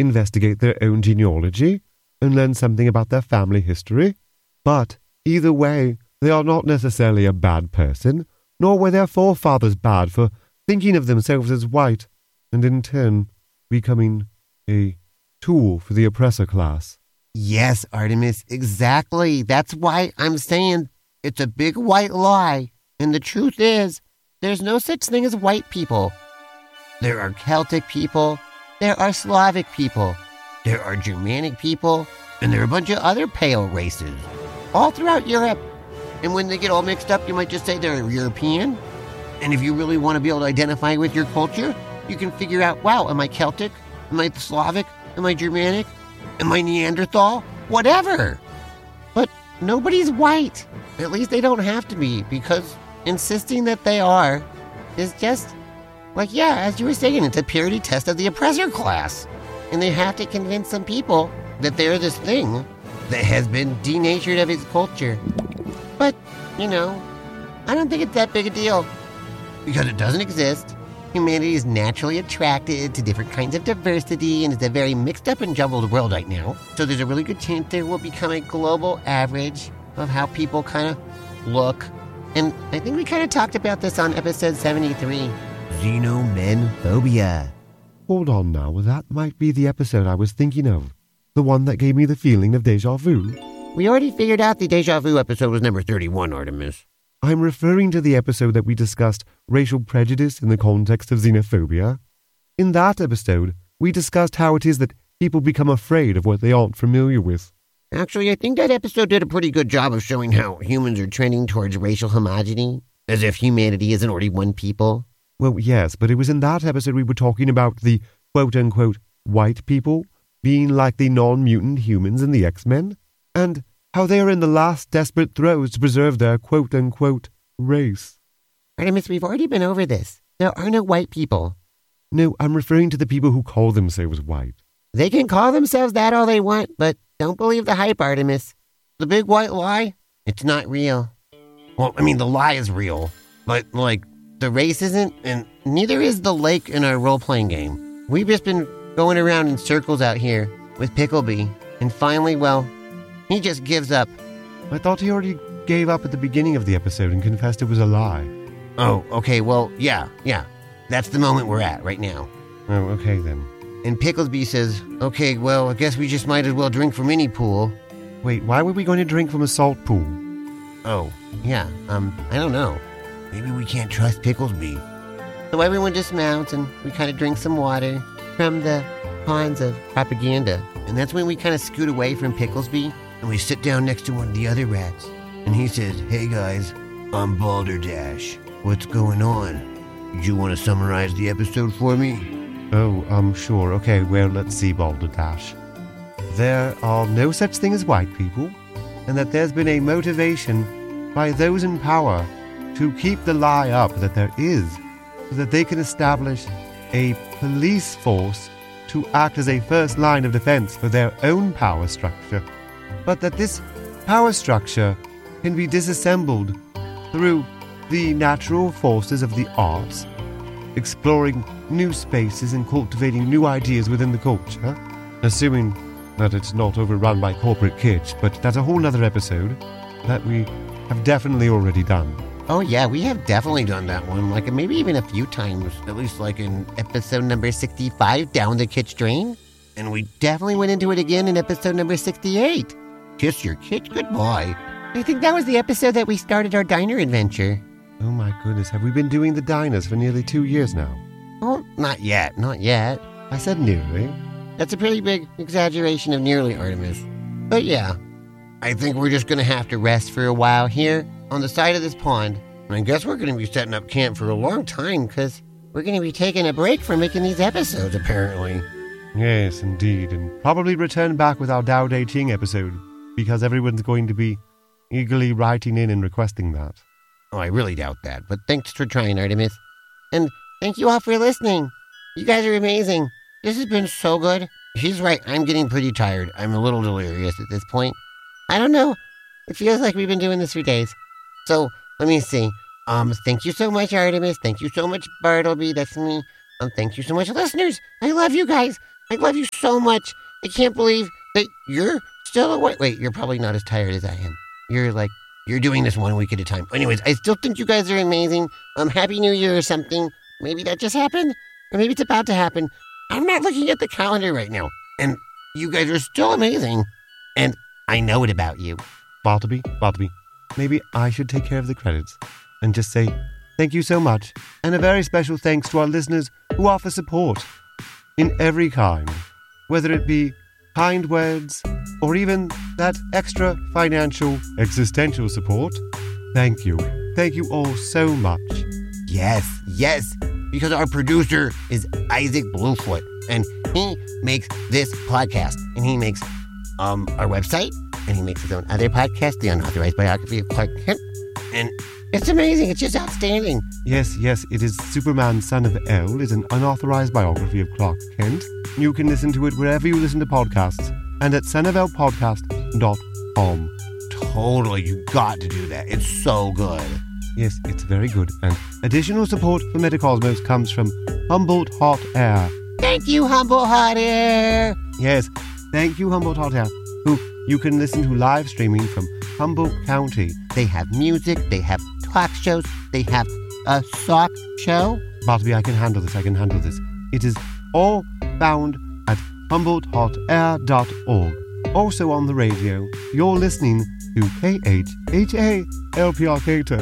investigate their own genealogy and learn something about their family history. But either way, they are not necessarily a bad person, nor were their forefathers bad for thinking of themselves as white, and in turn becoming a tool for the oppressor class. Yes, Artemis, exactly. That's why I'm saying it's a big white lie. And the truth is, there's no such thing as white people. There are Celtic people, there are Slavic people, there are Germanic people, and there are a bunch of other pale races, all throughout Europe. And when they get all mixed up, you might just say they're European. And if you really want to be able to identify with your culture, you can figure out, wow, am I Celtic? Am I Slavic? Am I Germanic? Am I Neanderthal? Whatever. But nobody's white. At least they don't have to be, because insisting that they are is just, like, yeah, as you were saying, it's a purity test of the oppressor class. And they have to convince some people that they're this thing that has been denatured of its culture. But, you know, I don't think it's that big a deal. Because it doesn't exist. Humanity is naturally attracted to different kinds of diversity, and it's a very mixed up and jumbled world right now. So there's a really good chance there will become a global average of how people kind of look. And I think we kind of talked about this on episode 73. Xenomenophobia. Hold on now, that might be the episode I was thinking of. The one that gave me the feeling of déjà vu. We already figured out the déjà vu episode was number 31, Artemis. I'm referring to the episode that we discussed racial prejudice in the context of xenophobia. In that episode, we discussed how it is that people become afraid of what they aren't familiar with. Actually, I think that episode did a pretty good job of showing how humans are trending towards racial homogeny, as if humanity isn't already one people. Well, yes, but it was in that episode we were talking about the quote-unquote white people being like the non-mutant humans in the X-Men, and how they are in the last desperate throes to preserve their quote-unquote race. Artemis, we've already been over this. There are no white people. No, I'm referring to the people who call themselves white. They can call themselves that all they want, but don't believe the hype, Artemis. The big white lie, it's not real. Well, I mean, the lie is real, but, like, the race isn't, and neither is the lake in our role-playing game. We've just been going around in circles out here with Pickleby, and finally, well, he just gives up. I thought he already gave up at the beginning of the episode and confessed it was a lie. Oh, okay, well, yeah. That's the moment we're at right now. Oh, okay then. And Pickleby says, okay, well, I guess we just might as well drink from any pool. Wait, why were we going to drink from a salt pool? Oh, yeah, I don't know. Maybe we can't trust Pickleby. So everyone dismounts and we kind of drink some water from the ponds of propaganda. And that's when we kind of scoot away from Pickleby and we sit down next to one of the other rats. And he says, hey guys, I'm Balderdash. What's going on? Do you want to summarize the episode for me? Oh, sure. Okay, well, let's see, Balderdash. There are no such thing as white people, and that there's been a motivation by those in power to keep the lie up that there is, so that they can establish a police force to act as a first line of defense for their own power structure, but that this power structure can be disassembled through the natural forces of the arts, exploring new spaces and cultivating new ideas within the culture, assuming that it's not overrun by corporate kitsch, but that's a whole nother episode that we have definitely already done. Oh yeah, we have definitely done that one, like maybe even a few times, at least like in episode number 65, Down the Kitsch Drain. And we definitely went into it again in episode number 68, Kiss Your Kitsch Goodbye. I think that was the episode that we started our diner adventure. Oh my goodness, have we been doing the diners for nearly 2 years now? Oh, not yet. I said nearly. That's a pretty big exaggeration of nearly, Artemis. But yeah, I think we're just going to have to rest for a while here on the side of this pond. And I guess we're going to be setting up camp for a long time because we're going to be taking a break from making these episodes, apparently. Yes, indeed, and probably return back with our Dao De Ching episode, because everyone's going to be eagerly writing in and requesting that. Oh, I really doubt that, but thanks for trying, Artemis. And thank you all for listening. You guys are amazing. This has been so good. He's right, I'm getting pretty tired. I'm a little delirious at this point. I don't know. It feels like we've been doing this for days. So, let me see. Thank you so much, Artemis. Thank you so much, Bartleby. That's me. Thank you so much, listeners. I love you guys. I love you so much. I can't believe that you're still awake. Wait, you're probably not as tired as I am. You're doing this 1 week at a time. Anyways, I still think you guys are amazing. Happy New Year or something. Maybe that just happened, or maybe it's about to happen. I'm not looking at the calendar right now, and you guys are still amazing, and I know it about you. Bartleby, maybe I should take care of the credits and just say thank you so much, and a very special thanks to our listeners who offer support in every kind, whether it be kind words or even that extra financial existential support. Thank you. Thank you all so much. Yes, because our producer is Isaac Bluefoot, and he makes this podcast, and he makes our website, and he makes his own other podcast, The Unauthorized Biography of Clark Kent, and it's amazing. It's just outstanding. Yes, it is Superman, Son of El, is an unauthorized biography of Clark Kent. You can listen to it wherever you listen to podcasts, and at sonofelpodcast.com. Totally, you got to do that. It's so good. Yes, it's very good. And additional support for Metacosmos comes from Humboldt Hot Air. Thank you, Humboldt Hot Air. Yes, thank you, Humboldt Hot Air, who you can listen to live streaming from Humboldt County. They have music, they have talk shows, they have a sock show. Bartleby, I can handle this. It is all found at HumboldtHotAir.org. Also on the radio, you're listening to KHHA LPR Cater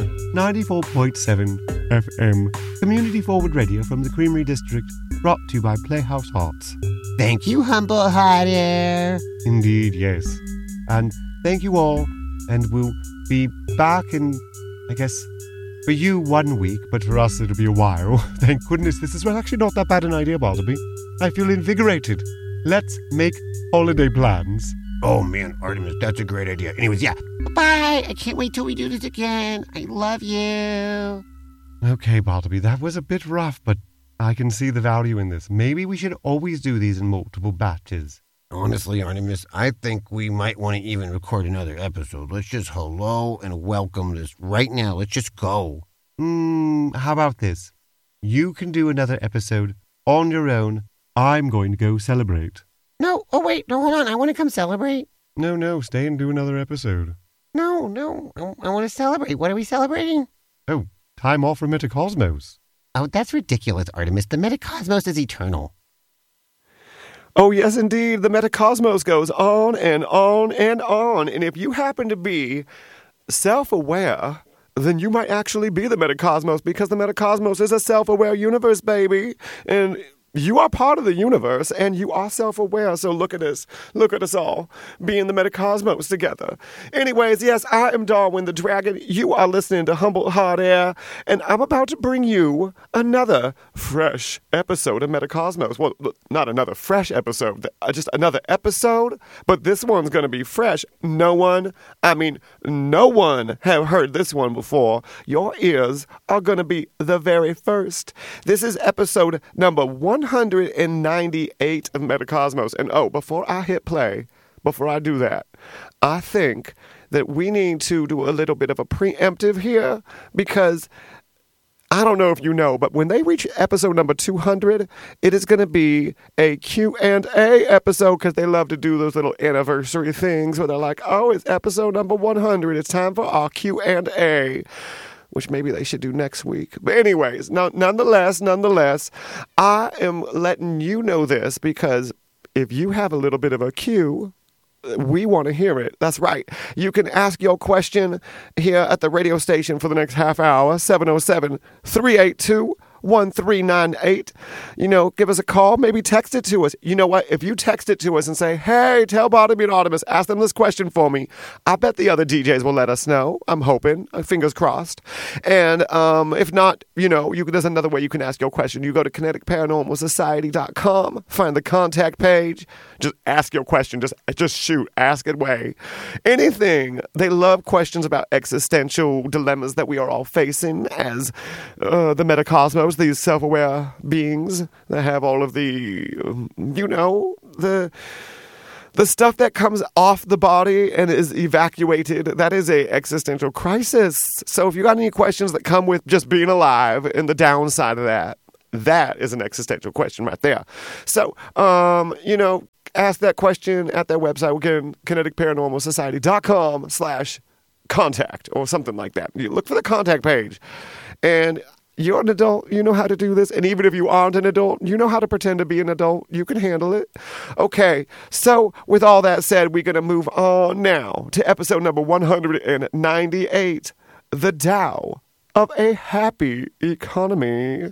94.7 FM, Community Forward Radio from the Creamery District, brought to you by Playhouse Arts. Thank you, Humboldt Hot Air. Indeed, yes. And thank you all, and we'll be back in, I guess, for you 1 week, but for us it'll be a while. Thank goodness this is actually not that bad an idea, Bartleby. I feel invigorated. Let's make holiday plans. Oh man, Artemis, that's a great idea. Anyways, yeah. Bye. I can't wait till we do this again. I love you. Okay, Bartleby, that was a bit rough, but I can see the value in this. Maybe we should always do these in multiple batches. Honestly, Artemis, I think we might want to even record another episode. Let's just hello and welcome this right now. Let's just go. How about this? You can do another episode on your own. I'm going to go celebrate. No, hold on. I want to come celebrate. No, stay and do another episode. No, I want to celebrate. What are we celebrating? Oh, time off from Metacosmos. Oh, that's ridiculous, Artemis. The Metacosmos is eternal. Oh, yes, indeed. The Metacosmos goes on and on and on. And if you happen to be self-aware, then you might actually be the Metacosmos, because the Metacosmos is a self-aware universe, baby. And you are part of the universe, and you are self-aware, so look at us all, being the Metacosmos together. Anyways, yes, I am Darwin the Dragon. You are listening to Humboldt Hot Air, and I'm about to bring you another fresh episode of Metacosmos. Well, not another fresh episode, just another episode, but this one's going to be fresh. No one have heard this one before. Your ears are going to be the very first. This is episode number 198 of Metacosmos. And before I hit play, before I do that, I think that we need to do a little bit of a preemptive here, because I don't know if you know, but when they reach episode number 200, it is going to be a Q&A episode, because they love to do those little anniversary things where they're like, oh, it's episode number 100. It's time for our Q&A. Which maybe they should do next week. But anyways, nonetheless, I am letting you know this, because if you have a little bit of a cue, we want to hear it. That's right. You can ask your question here at the radio station for the next half hour, 707-382-1398. Give us a call, maybe text it to us. You know what? If you text it to us and say, hey, tell Bartleby and Artemis, ask them this question for me, I bet the other DJs will let us know. I'm hoping. Fingers crossed. And if not, there's another way you can ask your question. You go to KineticParanormalSociety.com, find the contact page, just ask your question. Just shoot. Ask it away. Anything. They love questions about existential dilemmas that we are all facing as the Metacosmos, these self-aware beings that have all of the stuff that comes off the body and is evacuated. That is a existential crisis. So if you got any questions that come with just being alive and the downside of that, That is an existential question right there. So, ask that question at their website. Again, kineticparanormalsociety.com/contact or something like that. You look for the contact page. And you're an adult, you know how to do this. And even if you aren't an adult, you know how to pretend to be an adult. You can handle it. Okay, so with all that said, we're going to move on now to episode number 198, The Tao of a Happy Economy.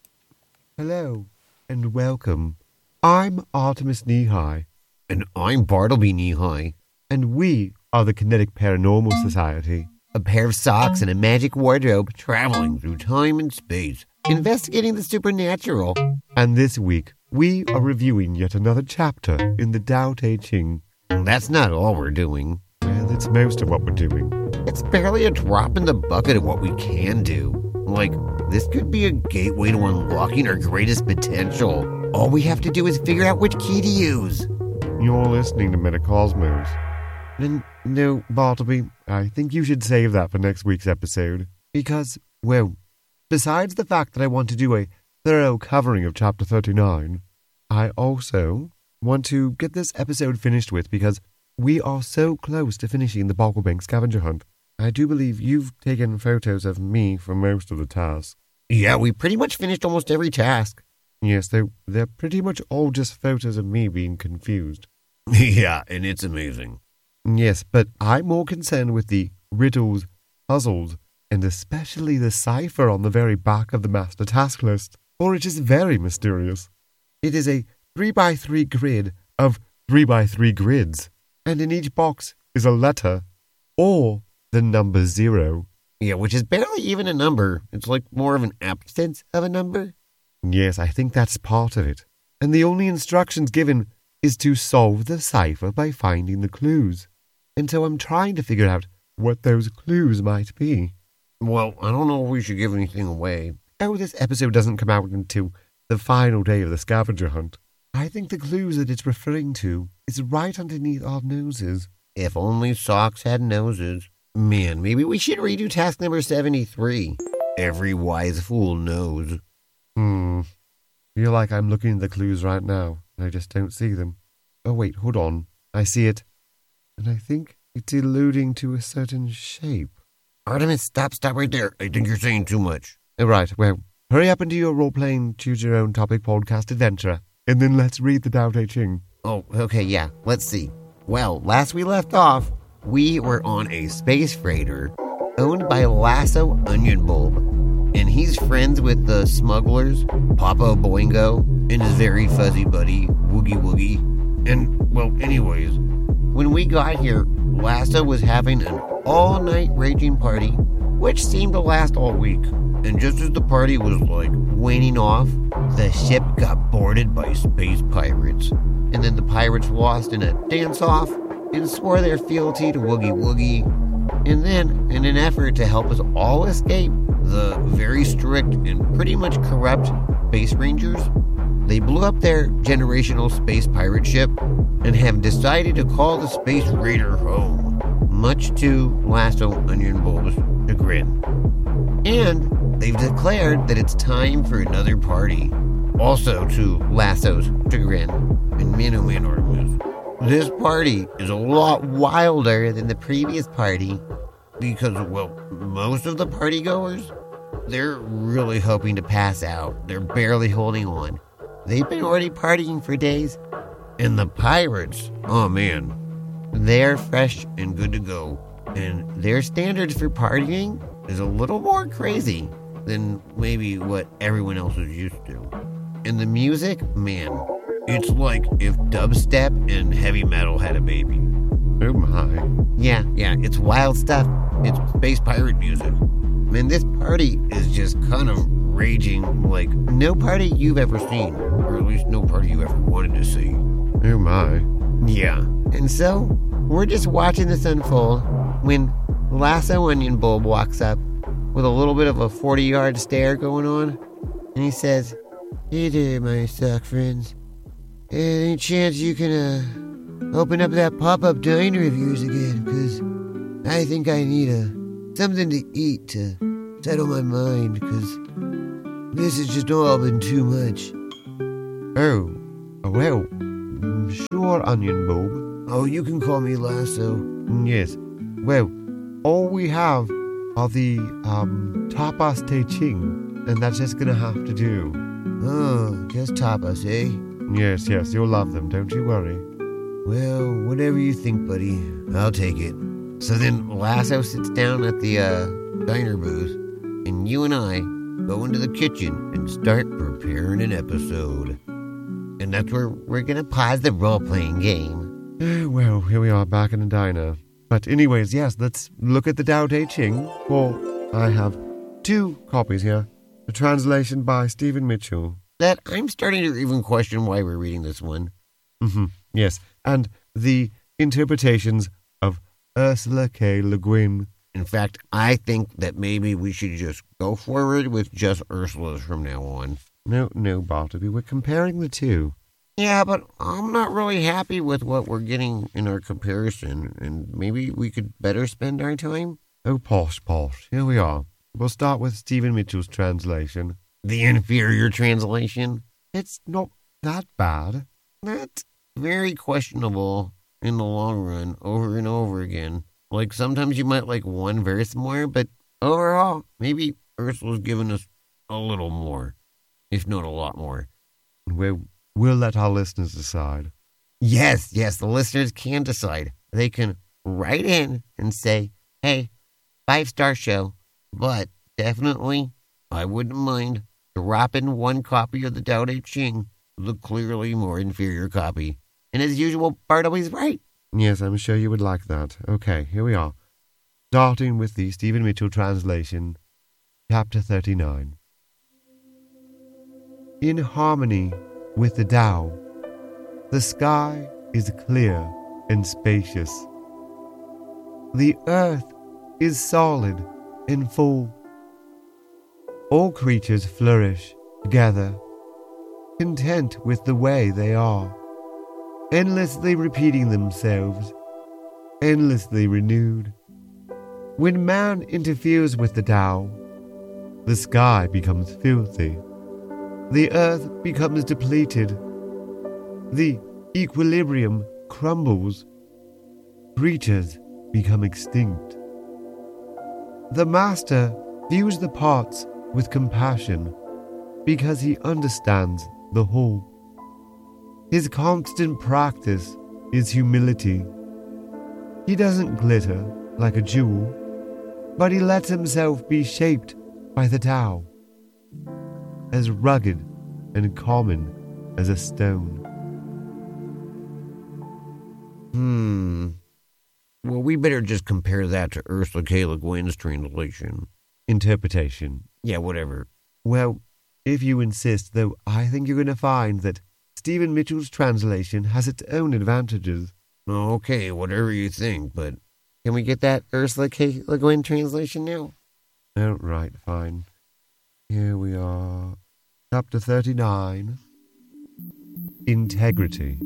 Hello, and welcome. I'm Artemis Knee-High. And I'm Bartleby Knee-High. And we are the Kinetic Paranormal Society. A pair of socks and a magic wardrobe traveling through time and space, investigating the supernatural. And this week, we are reviewing yet another chapter in the Tao Te Ching. That's not all we're doing. Well, it's most of what we're doing. It's barely a drop in the bucket of what we can do. Like, this could be a gateway to unlocking our greatest potential. All we have to do is figure out which key to use. You're listening to Metacosmos. And no, Bartleby, I think you should save that for next week's episode. Because, well, besides the fact that I want to do a thorough covering of Chapter 39, I also want to get this episode finished with because we are so close to finishing the Bogglebank scavenger hunt. I do believe you've taken photos of me for most of the tasks. Yeah, we pretty much finished almost every task. Yes, they're pretty much all just photos of me being confused. Yeah, and it's amazing. Yes, but I'm more concerned with the riddles, puzzles, and especially the cipher on the very back of the master task list, for it is very mysterious. It is a 3x3 grid of 3x3 grids, and in each box is a letter or the number 0. Yeah, which is barely even a number. It's like more of an absence of a number. Yes, I think that's part of it. And the only instructions given is to solve the cipher by finding the clues. And so I'm trying to figure out what those clues might be. Well, I don't know if we should give anything away. Oh, this episode doesn't come out until the final day of the scavenger hunt. I think the clues that it's referring to is right underneath our noses. If only socks had noses. Man, maybe we should redo task number 73. Every wise fool knows. Feel like I'm looking at the clues right now, and I just don't see them. Oh wait, hold on. I see it. And I think it's alluding to a certain shape. Artemis, stop right there. I think you're saying too much. Right, well, hurry up into your role-playing, choose-your-own-topic podcast adventure, and then let's read the Tao Te Ching. Oh, okay, yeah, let's see. Well, last we left off, we were on a space freighter owned by Lasso Onion Bulb, and he's friends with the smugglers, Papa Boingo, and his very fuzzy buddy, Woogie Woogie. And, well, anyways, when we got here, Lasso was having an all-night raging party, which seemed to last all week. And just as the party was, waning off, the ship got boarded by space pirates. And then the pirates lost in a dance-off and swore their fealty to Woogie Woogie. And then, in an effort to help us all escape, the very strict and pretty much corrupt Space Rangers, they blew up their generational space pirate ship and have decided to call the Space Raider home, much to Lasso Onion Bulb's chagrin. And they've declared that it's time for another party, also to Lasso's chagrin. And man, oh man, Artemis, this party is a lot wilder than the previous party because, well, most of the partygoers, they're really hoping to pass out. They're barely holding on. They've been already partying for days. And the pirates, oh man, they're fresh and good to go. And their standards for partying is a little more crazy than maybe what everyone else is used to. And the music, man, it's like if dubstep and heavy metal had a baby. Oh my. Yeah, it's wild stuff. It's space pirate music. Man, this party is just kind of raging like no party you've ever seen. Or at least no party you ever wanted to see. Oh my. Yeah. And so, we're just watching this unfold when Lasso Onion Bulb walks up with a little bit of a 40-yard stare going on. And he says, "Hey there, my sock friends. Any chance you can open up that pop-up diner of yours again? Because I think I need something to eat to settle my mind. Because, This has just all been too much. Oh, well, sure, Onion Bulb. Oh, you can call me Lasso. Yes. Well, all we have are the tapas te ching, and that's just gonna have to do. Oh, just tapas, eh? Yes, you'll love them, don't you worry. Well, whatever you think, buddy. I'll take it. So then Lasso sits down at the diner booth, and you and I go into the kitchen and start preparing an episode. And that's where we're gonna pause the role-playing game. Well, here we are back in the diner. But anyways, yes, let's look at the Tao Te Ching. For I have 2 copies here. A translation by Stephen Mitchell. That I'm starting to even question why we're reading this one. Yes, and the interpretations of Ursula K. Le Guin. In fact, I think that maybe we should just go forward with just Ursula's from now on. No, Bartleby, we're comparing the 2. Yeah, but I'm not really happy with what we're getting in our comparison, and maybe we could better spend our time. Oh, posh. Here we are. We'll start with Stephen Mitchell's translation. The inferior translation? It's not that bad. That's very questionable in the long run, over and over again. Like, sometimes you might like one verse more, but overall, maybe Ursula's given us a little more, if not a lot more. We'll let our listeners decide. Yes, the listeners can decide. They can write in and say, hey, 5-star show, but definitely, I wouldn't mind dropping 1 copy of the Tao Te Ching, the clearly more inferior copy. And as usual, Bartleby's right. Yes, I'm sure you would like that. Okay, here we are. Starting with the Stephen Mitchell translation, chapter 39. In harmony with the Tao, the sky is clear and spacious. The earth is solid and full. All creatures flourish together, content with the way they are, endlessly repeating themselves, endlessly renewed. When man interferes with the Tao, the sky becomes filthy. The earth becomes depleted. The equilibrium crumbles. Creatures become extinct. The master views the parts with compassion because he understands the whole. His constant practice is humility. He doesn't glitter like a jewel, but he lets himself be shaped by the Tao, as rugged and common as a stone. Well, we better just compare that to Ursula K. Le Guin's translation. Interpretation. Yeah, whatever. Well, if you insist, though, I think you're going to find that Stephen Mitchell's translation has its own advantages. Okay, whatever you think, but can we get that Ursula K. Le Guin translation now? Oh, right, fine. Here we are. Chapter 39. Integrity.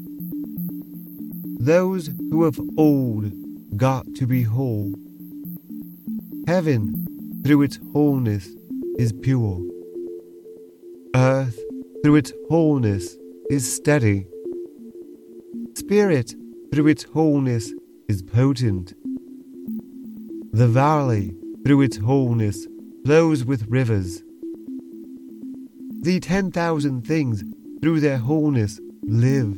Those who of old got to be whole. Heaven, through its wholeness, is pure. Earth, through its wholeness, is steady. Spirit, through its wholeness, is potent. The valley, through its wholeness, flows with rivers. The 10,000 things, through their wholeness, live.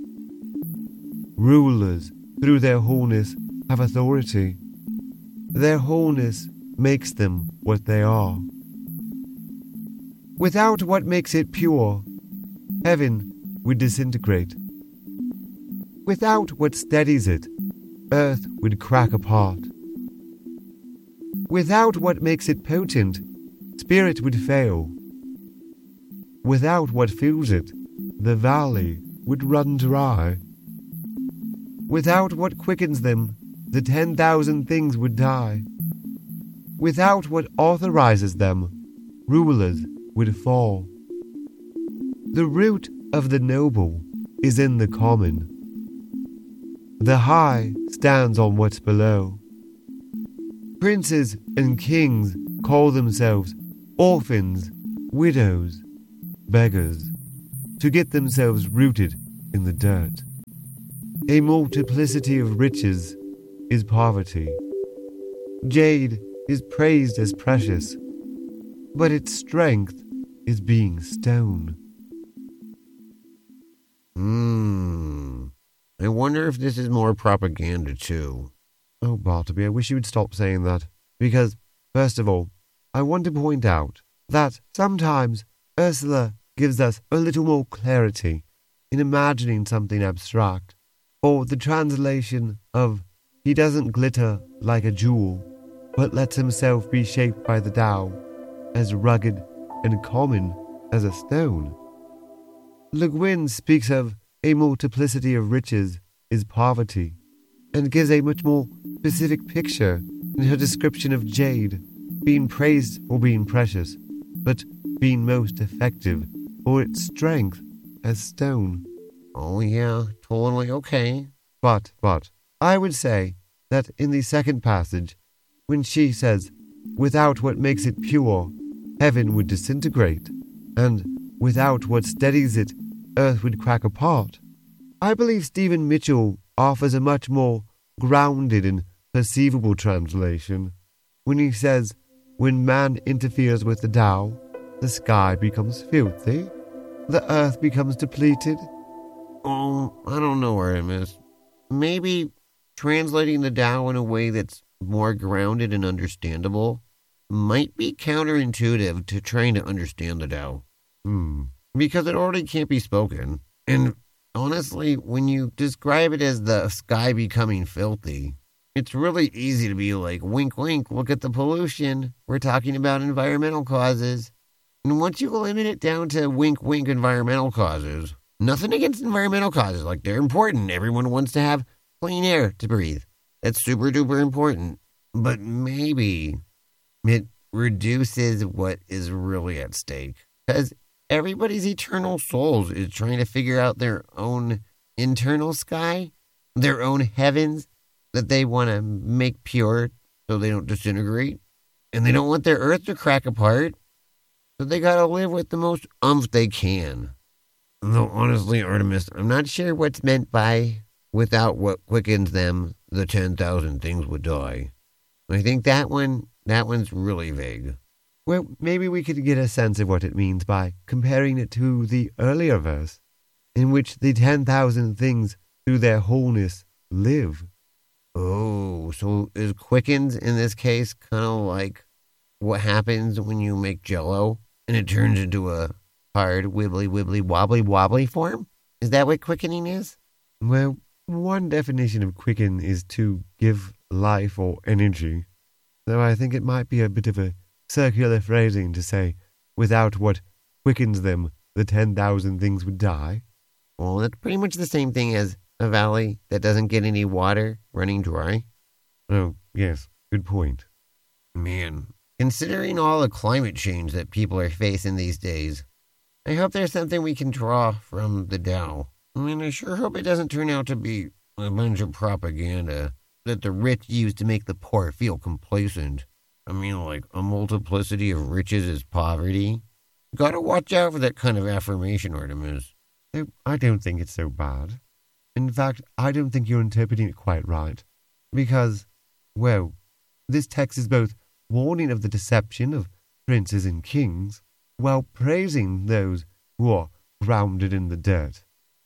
Rulers, through their wholeness, have authority. Their wholeness makes them what they are. Without what makes it pure, heaven would disintegrate. Without what steadies it, earth would crack apart. Without what makes it potent, spirit would fail. Without what fills it, the valley would run dry. Without what quickens them, the 10,000 things would die. Without what authorizes them, rulers would fall. The root of the noble is in the common. The high stands on what's below. Princes and kings call themselves orphans, widows, beggars, to get themselves rooted in the dirt. A multiplicity of riches is poverty. Jade is praised as precious, but its strength is being stone. I wonder if this is more propaganda, too. Oh, Bartleby, I wish you would stop saying that, because, first of all, I want to point out that sometimes Ursula gives us a little more clarity in imagining something abstract, or the translation of "he doesn't glitter like a jewel, but lets himself be shaped by the Tao, as rugged and common as a stone." Le Guin speaks of a multiplicity of riches is poverty, and gives a much more specific picture in her description of jade being praised for being precious, but being most effective for its strength as stone. Oh yeah, totally okay. But, I would say that in the second passage, when she says, "Without what makes it pure, heaven would disintegrate, and without what steadies it, earth would crack apart," I believe Stephen Mitchell offers a much more grounded and perceivable translation when he says, "When man interferes with the Tao, the sky becomes filthy, the earth becomes depleted." Oh, I don't know, Artemis. Maybe translating the Tao in a way that's more grounded and understandable might be counterintuitive to trying to understand the Tao. Because it already can't be spoken. And honestly, when you describe it as the sky becoming filthy, it's really easy to be like, wink, wink, look at the pollution. We're talking about environmental causes. And once you limit it down to wink, wink, environmental causes, nothing against environmental causes. Like, they're important. Everyone wants to have clean air to breathe. That's super duper important. But maybe it reduces what is really at stake. Because everybody's eternal souls is trying to figure out their own internal sky, their own heavens that they want to make pure so they don't disintegrate. And they don't want their earth to crack apart. So they gotta live with the most oomph they can. Though honestly, Artemis, I'm not sure what's meant by "without what quickens them, the 10,000 things would die." I think that one's really vague. Well, maybe we could get a sense of what it means by comparing it to the earlier verse, in which the 10,000 things through their wholeness live. Oh, so is quickens in this case kind of like what happens when you make Jell-O and it turns into a hard, wibbly, wobbly, wobbly form? Is that what quickening is? Well, one definition of quicken is to give life or energy, though I think it might be a bit of a circular phrasing to say, "Without what quickens them, the 10,000 things would die." Well, that's pretty much the same thing as a valley that doesn't get any water running dry. Oh, yes, good point. Man, considering all the climate change that people are facing these days, I hope there's something we can draw from the Tao. I mean, I sure hope it doesn't turn out to be a bunch of propaganda that the rich use to make the poor feel complacent. I mean, like, a multiplicity of riches is poverty. Gotta watch out for that kind of affirmation, Artemis. I don't think it's so bad. In fact, I don't think you're interpreting it quite right. Because, well, this text is both warning of the deception of princes and kings, while praising those who are grounded in the dirt.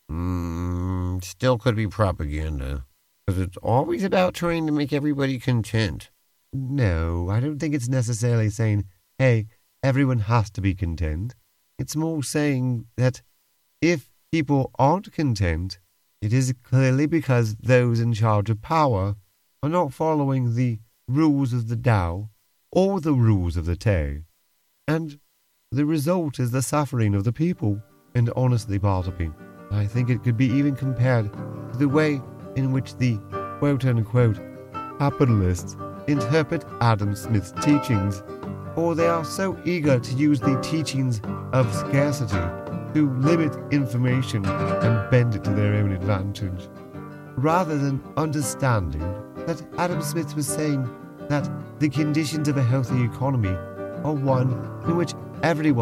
Still could be propaganda. Because it's always about trying to make everybody content. No, I don't think it's necessarily saying, hey, everyone has to be content. It's more saying that if people aren't content, it is clearly because those in charge of power are not following the rules of the Tao or the rules of the Te. And the result is the suffering of the people. And honestly, Bartleby, I think it could be even compared to the way in which the quote-unquote capitalists interpret Adam Smith's teachings, or they are so eager to use the teachings of scarcity to limit information and bend it to their own advantage, rather than understanding that Adam Smith was saying that the conditions of a healthy economy are one in which everyone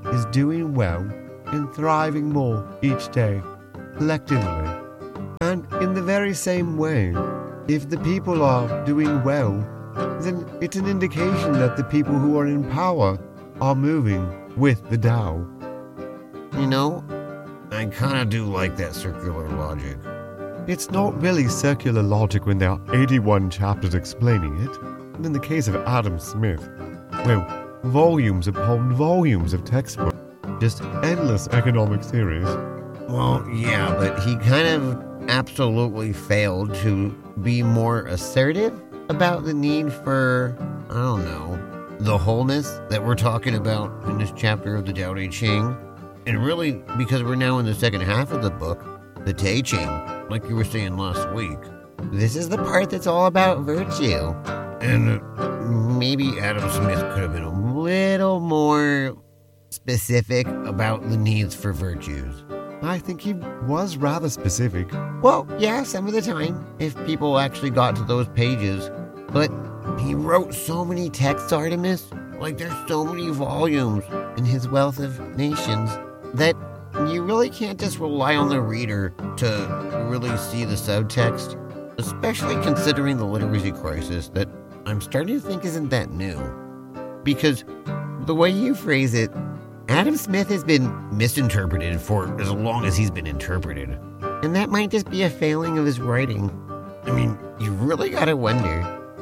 is doing well and thriving more each day, collectively. And in the very same way, if the people are doing well, then it's an indication that the people who are in power are moving with the Tao. You know, I kind of do like that circular logic. It's not really circular logic when there are 81 chapters explaining it. And in the case of Adam Smith, well, volumes upon volumes of textbooks, just endless economic theories. Well, yeah, but he kind of absolutely failed to be more assertive about the need for, I don't know, the wholeness that we're talking about in this chapter of the Tao Te Ching. And really, because we're now in the second half of the book, the Te Ching, like you were saying last week, this is the part that's all about virtue. And maybe Adam Smith could have been a little more specific about the needs for virtues. I think he was rather specific. Well, yeah, some of the time, if people actually got to those pages. But he wrote so many texts, Artemis. Like, there's so many volumes in his Wealth of Nations that you really can't just rely on the reader to really see the subtext, especially considering the literacy crisis that I'm starting to think isn't that new. Because the way you phrase it, Adam Smith has been misinterpreted for as long as he's been interpreted. And that might just be a failing of his writing. I mean, you really gotta wonder.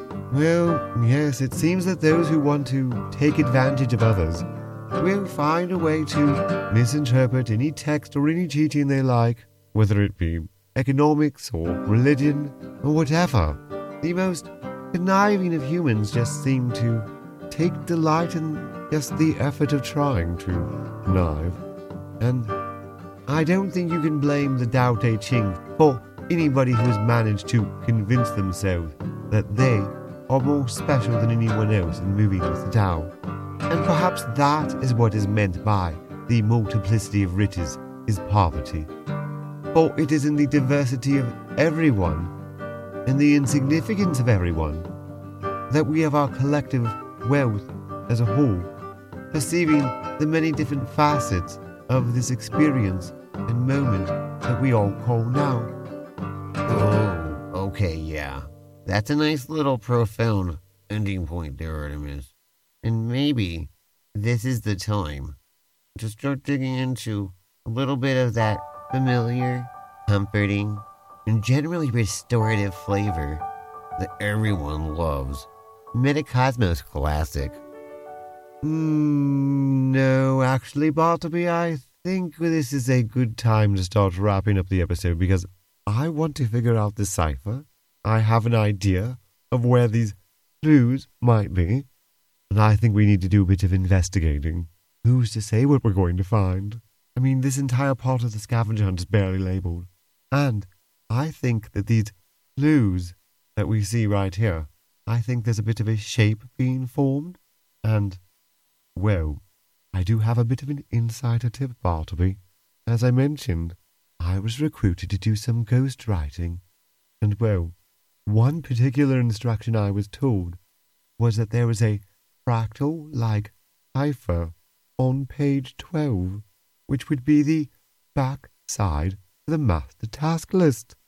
Well, yes, it seems that those who want to take advantage of others will find a way to misinterpret any text or any teaching they like, whether it be economics or religion or whatever. The most conniving of humans just seem to take delight in just the effort of trying to connive. And I don't think you can blame the Tao Te Ching for anybody who has managed to convince themselves that they are more special than anyone else in moving with the Tao. And perhaps that is what is meant by the multiplicity of riches is poverty. For it is in the diversity of everyone and the insignificance of everyone that we have our collective wealth as a whole, perceiving the many different facets of this experience and moment that we all call now. Oh, okay, yeah. That's a nice little profound ending point there, Artemis. And maybe this is the time to start digging into a little bit of that familiar, comforting, and generally restorative flavor that everyone loves. Metacosmos classic. No, actually, Bartleby, I think this is a good time to start wrapping up the episode because I want to figure out the cipher. I have an idea of where these clues might be, and I think we need to do a bit of investigating. Who's to say what we're going to find? I mean, this entire part of the scavenger hunt is barely labelled. And I think that these clues that we see right here, I think there's a bit of a shape being formed. And, well, I do have a bit of an insider tip, Bartleby. As I mentioned, I was recruited to do some ghost writing. And, well, one particular instruction I was told was that there was a fractal-like cipher on page 12, which would be the back side of the master task list.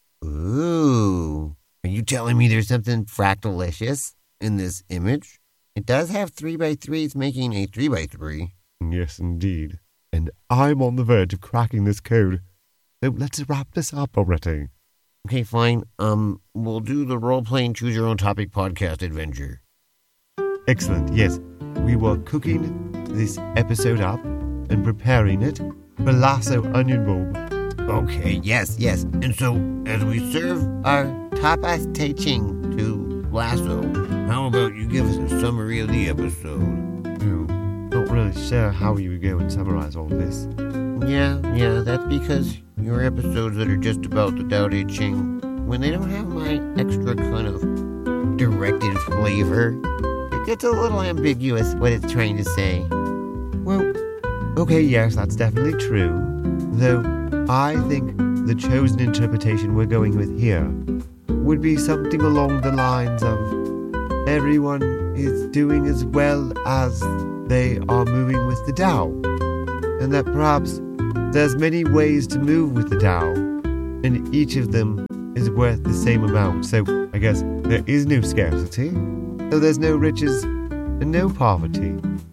Ooh, are you telling me there's something fractalicious in this image? It does have 3x3s making a 3x3. Yes, indeed. And I'm on the verge of cracking this code. So let's wrap this up already. Okay, fine. We'll do the role-playing choose-your-own-topic podcast adventure. Excellent, yes. We were cooking this episode up and preparing it for Lasso Onion Bulb. Okay, yes. And so, as we serve our tapas Te Ching to Lasso, how about you give us a summary of the episode? Not really sure how you would go and summarize all this. Yeah, that's because your episodes that are just about the Tao Te Ching, when they don't have my extra kind of directed flavor, it gets a little ambiguous what it's trying to say. Well, okay, yes, that's definitely true. Though, I think the chosen interpretation we're going with here would be something along the lines of everyone is doing as well as they are moving with the Tao. and that perhaps there's many ways to move with the Tao, and each of them is worth the same amount. So I guess there is no scarcity, so there's no riches and no poverty.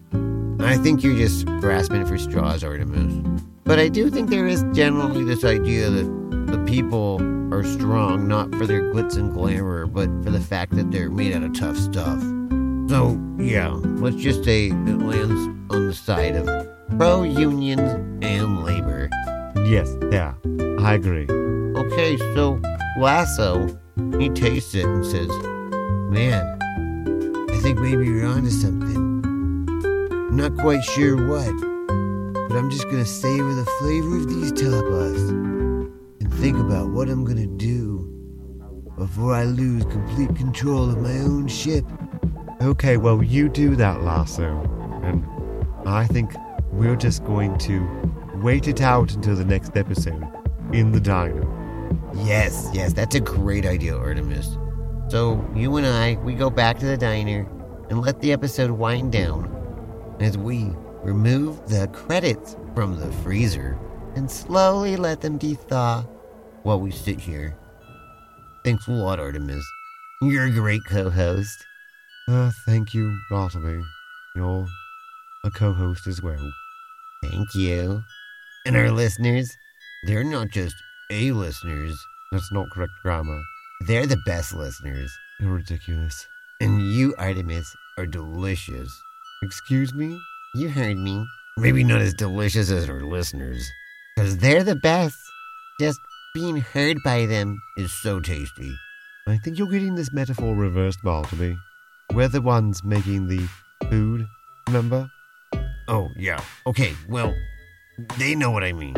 I think you're just grasping for straws, Artemis. But I do think there is generally this idea that the people are strong not for their glitz and glamour, but for the fact that they're made out of tough stuff. So, yeah, let's just say it lands on the side of pro-unions and labor. Yes, yeah, I agree. Okay, so Lasso, he tastes it and says, "Man, I think maybe you're onto something. I'm not quite sure what, but I'm just gonna savor the flavor of these tapas and think about what I'm gonna do before I lose complete control of my own ship." Okay, well, you do that, Lasso, and I think we're just going to wait it out until the next episode in the diner. Yes, that's a great idea, Artemis. So you and I, we go back to the diner and let the episode wind down as we remove the credits from the freezer and slowly let them de-thaw while we sit here. Thanks a lot, Artemis. You're a great co-host. Thank you, Bartleby. You're a co-host as well. Thank you. And our listeners, they're not just A-listeners. That's not correct grammar. They're the best listeners. You're ridiculous. And you, Artemis, are delicious. Excuse me? You heard me. Maybe not as delicious as our listeners. Because they're the best. Just being heard by them is so tasty. I think you're getting this metaphor reversed, Bartleby. We're the ones making the food, remember? Oh, yeah. Okay, well, they know what I mean.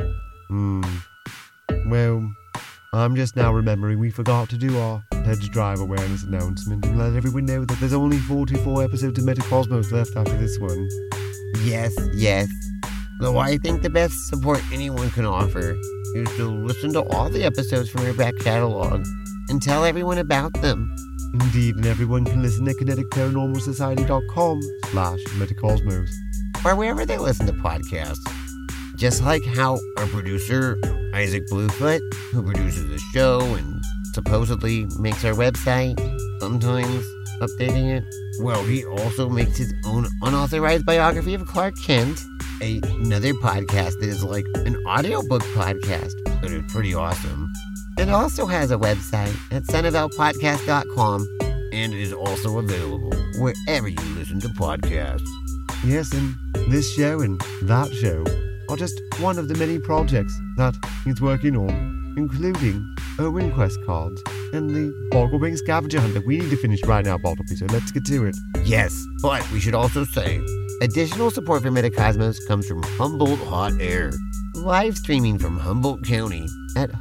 Well, I'm just now remembering we forgot to do our Pledge Drive awareness announcement and let everyone know that there's only 44 episodes of Metacosmos left after this one. Yes. Though I think the best support anyone can offer is to listen to all the episodes from our back catalog and tell everyone about them. Indeed, and everyone can listen at kineticparanormalsociety.com/Metacosmos. Or wherever they listen to podcasts. Just like how our producer, Isaac Bluefoot, who produces the show and supposedly makes our website, sometimes updating it, well, he also makes his own unauthorized biography of Clark Kent, another podcast that is like an audiobook podcast that is pretty awesome. It also has a website at sonofelpodcast.com and is also available wherever you listen to podcasts. Yes, and this show and that show are just one of the many projects that he's working on, including Owen Quest cards and the Bogglewing Scavenger Hunt that we need to finish right now, Bartleby, so let's get to it. Yes, but we should also say, additional support for Metacosmos comes from Humboldt Hot Air, live streaming from Humboldt County at